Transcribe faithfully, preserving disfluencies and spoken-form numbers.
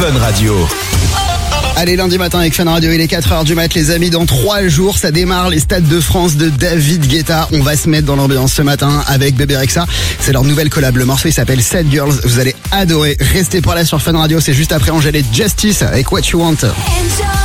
Fun Radio. Allez, lundi matin avec Fun Radio, il est quatre heures du mat, les amis. Dans trois jours, ça démarre les Stades de France de David Guetta. On va se mettre dans l'ambiance ce matin avec Bébé Rexha. C'est leur nouvelle collab. Le morceau, il s'appelle Sad Girls. Vous allez adorer. Restez par là sur Fun Radio. C'est juste après Angèle et Justice avec What You Want.